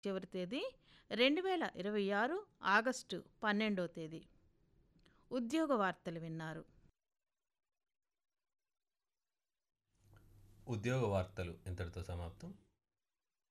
చివరి తేదీ 2026 ఆగస్టు 12వ తేదీ. ఉద్యోగ వార్తలు విన్నారు. ఉద్యోగ వార్తలు ఇంతటితో సమాప్తం.